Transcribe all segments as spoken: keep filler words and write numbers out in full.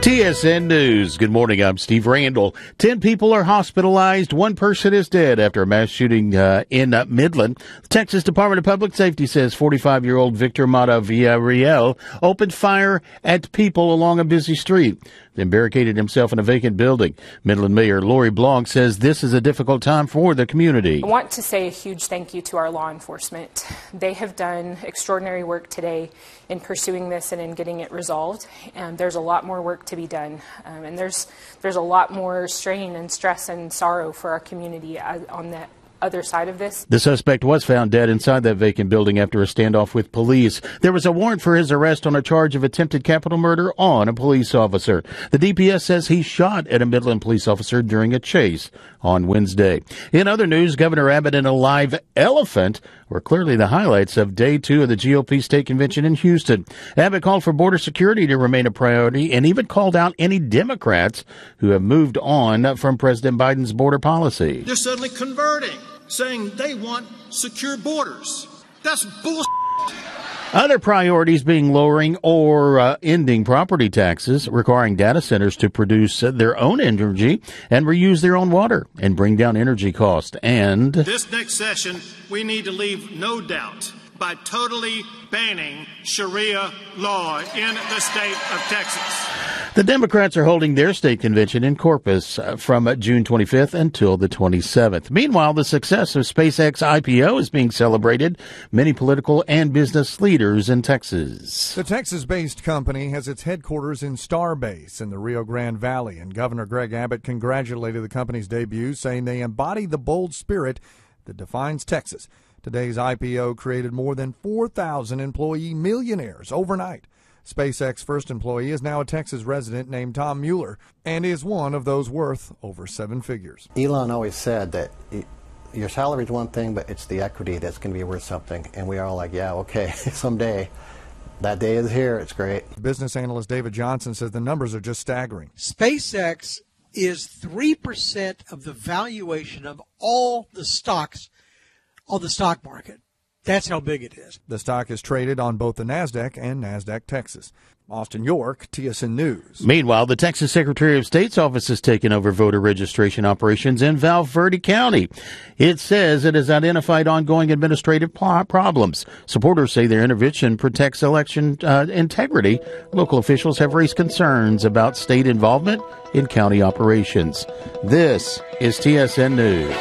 T S N News. Good morning. I'm Steve Randall. Ten people are hospitalized. One person is dead after a mass shooting uh, in uh, Midland. The Texas Department of Public Safety says forty-five-year-old Victor Mata Villarreal opened fire at people along a busy street, then barricaded himself in a vacant building. Midland Mayor Lori Blanc says this is a difficult time for the community. I want to say a huge thank you to our law enforcement. They have done extraordinary work today in pursuing this and in getting it resolved. And there's a lot more work to be done. Um, and there's there's a lot more strain and stress and sorrow for our community on that other side of this. The suspect was found dead inside that vacant building after a standoff with police. There was a warrant for his arrest on a charge of attempted capital murder on a police officer. The D P S says he shot at a Midland police officer during a chase on Wednesday. In other news, Governor Abbott and a live elephant were clearly the highlights of day two of the G O P state convention in Houston. Abbott called for border security to remain a priority and even called out any Democrats who have moved on from President Biden's border policy. They're suddenly converting, saying they want secure borders. That's bullshit. Other priorities being lowering or uh, ending property taxes, requiring data centers to produce uh, their own energy and reuse their own water and bring down energy costs. And this next session, we need to leave no doubt by totally banning Sharia law in the state of Texas. The Democrats are holding their state convention in Corpus uh, from uh, June twenty-fifth until the twenty-seventh. Meanwhile, the success of SpaceX I P O is being celebrated. Many political and business leaders in Texas. The Texas-based company has its headquarters in Starbase in the Rio Grande Valley, and Governor Greg Abbott congratulated the company's debut, saying they embody the bold spirit that defines Texas. Today's I P O created more than four thousand employee millionaires overnight. SpaceX first employee is now a Texas resident named Tom Mueller and is one of those worth over seven figures. Elon always said that your salary is one thing, but it's the equity that's going to be worth something. And we are all like, yeah, okay, someday. That day is here. It's great. Business analyst David Johnson says the numbers are just staggering. SpaceX is three percent of the valuation of all the stocks on the stock market. That's how big it is. The stock is traded on both the NASDAQ and NASDAQ Texas. Austin York, T S N News. Meanwhile, the Texas Secretary of State's office has taken over voter registration operations in Val Verde County. It says it has identified ongoing administrative problems. Supporters say their intervention protects election uh, integrity. Local officials have raised concerns about state involvement in county operations. This is T S N News.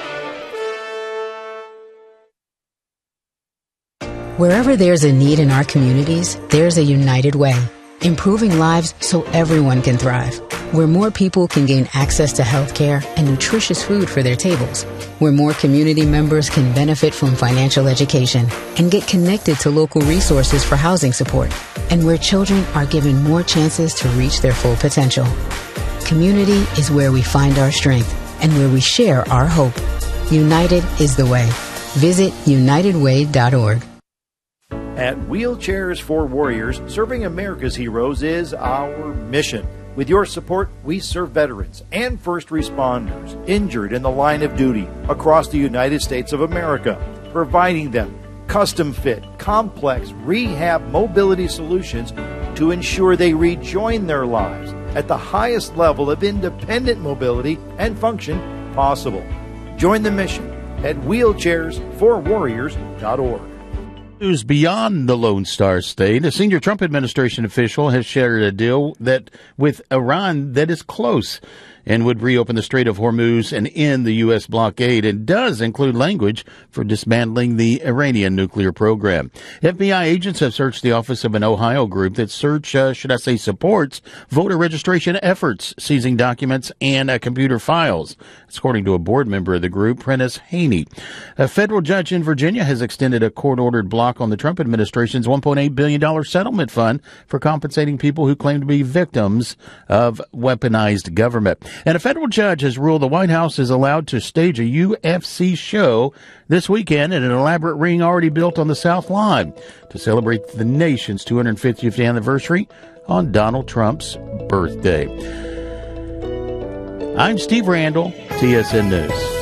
Wherever there's a need in our communities, there's a United Way, improving lives so everyone can thrive. Where more people can gain access to health care and nutritious food for their tables. Where more community members can benefit from financial education and get connected to local resources for housing support. And where children are given more chances to reach their full potential. Community is where we find our strength and where we share our hope. United is the way. Visit united way dot org. At Wheelchairs for Warriors, serving America's heroes is our mission. With your support, we serve veterans and first responders injured in the line of duty across the United States of America, providing them custom-fit, complex rehab mobility solutions to ensure they rejoin their lives at the highest level of independent mobility and function possible. Join the mission at wheelchairs for warriors dot org. News beyond the Lone Star State. A senior Trump administration official has shared a deal that with Iran that is close and would reopen the Strait of Hormuz and end the U S blockade. It does include language for dismantling the Iranian nuclear program. F B I agents have searched the office of an Ohio group that search, uh, should I say, supports voter registration efforts, seizing documents and uh, computer files. That's according to a board member of the group, Prentice Haney. A federal judge in Virginia has extended a court-ordered block on the Trump administration's one point eight billion dollars settlement fund for compensating people who claim to be victims of weaponized government. And a federal judge has ruled the White House is allowed to stage a U F C show this weekend at an elaborate ring already built on the South Lawn to celebrate the nation's two hundred fiftieth anniversary on Donald Trump's birthday. I'm Steve Randall, T S N News.